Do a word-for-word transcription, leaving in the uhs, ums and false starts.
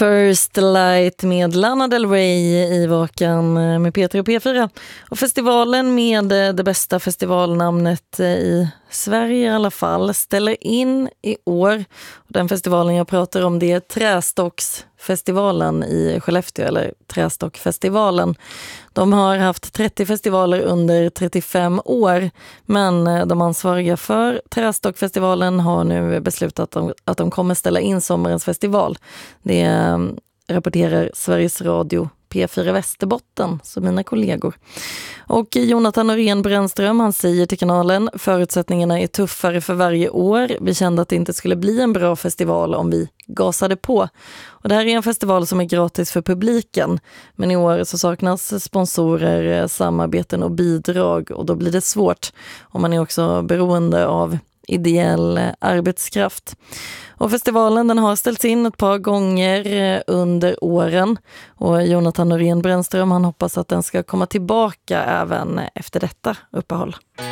First Light med Lana Del Rey i Vakan med Peter och P fyra. Och festivalen med det bästa festivalnamnet i Sverige i alla fall ställer in i år. Och den festivalen jag pratar om, det är Trästocksfestivalen i Skellefteå, eller Trästockfestivalen. De har haft trettio festivaler under trettiofem år, men de ansvariga för Trästockfestivalen har nu beslutat att de kommer ställa in sommarens festival. Det rapporterar Sveriges Radio P fyra Västerbotten, så mina kollegor. Och Jonathan Norén Brännström, han säger till kanalen: förutsättningarna är tuffare för varje år. Vi kände att det inte skulle bli en bra festival om vi gasade på. Och det här är en festival som är gratis för publiken, men i år så saknas sponsorer, samarbeten och bidrag, och då blir det svårt om man är också beroende av ideell arbetskraft. Och festivalen, den har ställts in ett par gånger under åren, och Jonathan Norén Brännström, han hoppas att den ska komma tillbaka även efter detta uppehåll.